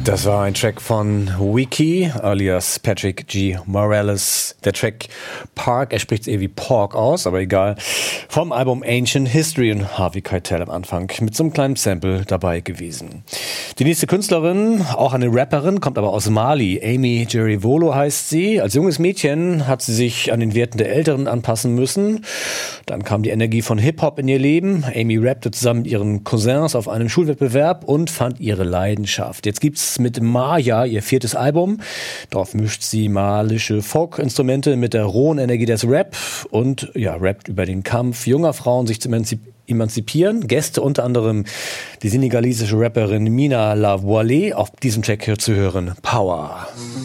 Das war ein Track von Wiki, alias Patrick G. Morales. Der Track Park, er spricht es eher wie Pork aus, aber egal. Vom Album Ancient History und Harvey Keitel am Anfang mit so einem kleinen Sample dabei gewesen. Die nächste Künstlerin, auch eine Rapperin, kommt aber aus Mali. Amy Jerivolo heißt sie. Als junges Mädchen hat sie sich an den Werten der Älteren anpassen müssen. Dann kam die Energie von Hip-Hop in ihr Leben. Amy rappte zusammen mit ihren Cousins auf einem Schulwettbewerb und fand ihre Leidenschaft. Jetzt gibt's mit Maya ihr 4. Album. Darauf mischt sie malische Folk-Instrumente mit der rohen Energie des Rap und rappt über den Kampf junger Frauen, sich zu emanzipieren. Gäste unter anderem die senegalesische Rapperin Mina Lavoie, auf diesem Track hier zu hören, Power.